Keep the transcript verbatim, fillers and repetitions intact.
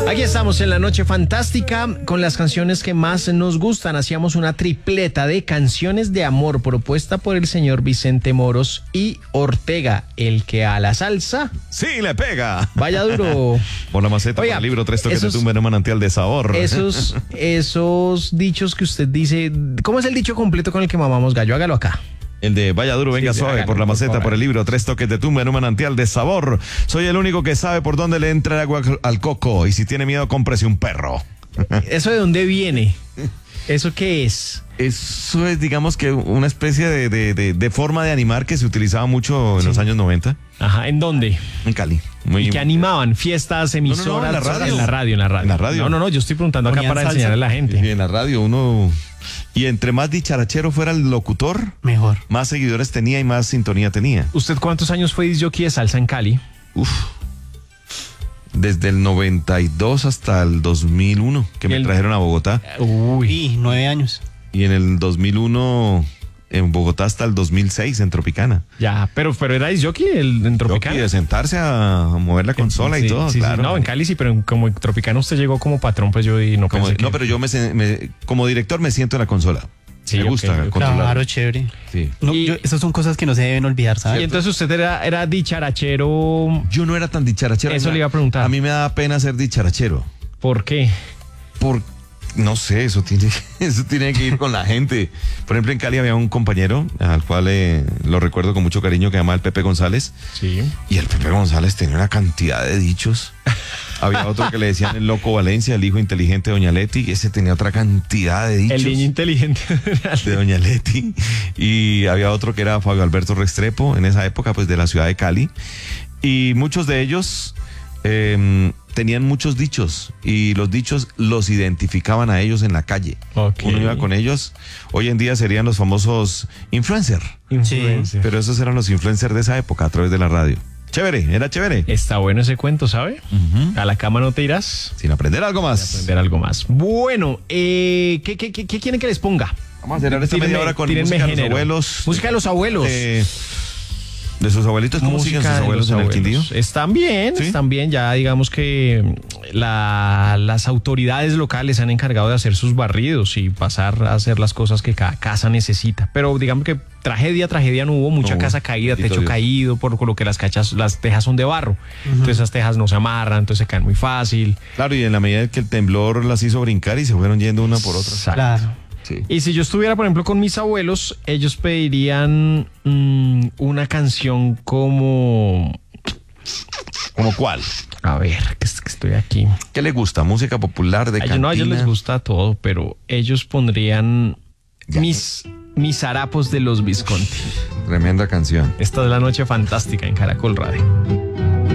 Aquí estamos en la noche fantástica con las canciones que más nos gustan. Hacíamos una tripleta de canciones de amor propuesta por el señor Vicente Moros y Ortega, el que a la salsa sí le pega. Vaya duro. Por la maceta, Oiga, por el libro Tres toques esos, de tumba en un manantial de sabor. Esos, esos dichos que usted dice, ¿cómo es el dicho completo con el que mamamos gallo? Hágalo acá. El de vaya duro, venga sí, suave, hágalo, por la maceta, por, por el libro Tres toques de tumba en un manantial de sabor. Soy el único que sabe por dónde le entra el agua al coco. Y si tiene miedo, cómprese un perro. ¿Eso de dónde viene? ¿Eso qué es? Eso es, digamos que una especie de, de, de, de forma de animar que se utilizaba mucho en sí. los años noventa. Ajá, ¿en dónde? En Cali. Muy ¿Y que animaban? ¿Fiestas, emisoras? No, no, no, en la radio. En la radio, en la radio. En la radio. No, no, no, yo estoy preguntando acá para salsa. enseñarle a la gente. Y en la radio uno... Y entre más dicharachero fuera el locutor, mejor. Más seguidores tenía y más sintonía tenía. ¿Usted cuántos años fue disc-jockey de salsa en Cali? Uf. Desde el noventa y dos hasta el dos mil uno, que me el... trajeron a Bogotá. Uy, y nueve años. Y en el dos mil uno en Bogotá hasta el dos mil seis en Tropicana. Ya, pero, pero era disc-jockey el, en Tropicana. Jockey de sentarse a mover la consola sí, y todo, sí, claro. Sí, no, en Cali sí, pero en, como en Tropicana usted llegó como patrón, pues yo y no como, pensé No, que... pero yo me, me como director me siento en la consola. Sí, me gusta okay, controlar. Claro, chévere. Sí. No, y, yo, esas son cosas que no se deben olvidar, ¿sabes? Y entonces usted era, era dicharachero. Yo no era tan dicharachero. Eso le iba a preguntar. A mí me da pena ser dicharachero. ¿Por qué? Por, no sé, eso tiene, eso tiene que ir con la gente. Por ejemplo, en Cali había un compañero al cual eh, lo recuerdo con mucho cariño, que se llama el Pepe González. Sí. Y el Pepe González tenía una cantidad de dichos. Había otro que le decían el loco Valencia, el hijo inteligente de Doña Leti, y ese tenía otra cantidad de dichos. El niño inteligente de Doña Leti. Y había otro que era Fabio Alberto Restrepo, en esa época, pues de la ciudad de Cali. Y muchos de ellos eh, tenían muchos dichos, y los dichos los identificaban a ellos en la calle. Okay. Uno iba con ellos. Hoy en día serían los famosos influencer. Influencer. Pero esos eran los influencers de esa época a través de la radio. Chévere, era chévere. Está bueno ese cuento, ¿sabe? Uh-huh. A la cama no te irás. Sin aprender algo más. Sin aprender algo más. Bueno, eh, ¿qué, qué, qué, ¿qué quieren que les ponga? Vamos a hacer esta media hora con música de los abuelos. Música de los abuelos. Eh, ¿De sus abuelitos? ¿Cómo siguen sus abuelos en el Quindío? Están bien, ¿sí? Están bien. Ya digamos que la, las autoridades locales se han encargado de hacer sus barridos y pasar a hacer las cosas que cada casa necesita. Pero digamos que tragedia, tragedia no hubo. Mucha no, casa caída, techo Dios. caído, por lo que las cachas, las tejas son de barro. Uh-huh. Entonces esas tejas no se amarran, entonces se caen muy fácil. Claro, y en la medida que el temblor las hizo brincar y se fueron yendo una por otra. Exacto. Claro. Sí. Y si yo estuviera, por ejemplo, con mis abuelos, ellos pedirían mmm, una canción como... ¿Como cuál? A ver, que, que estoy aquí. ¿Qué les gusta? ¿Música popular de cantina? No, a ellos les gusta todo, pero ellos pondrían ya. mis... Mis harapos de los Visconti. Tremenda canción. Esta es la noche fantástica en Caracol Radio.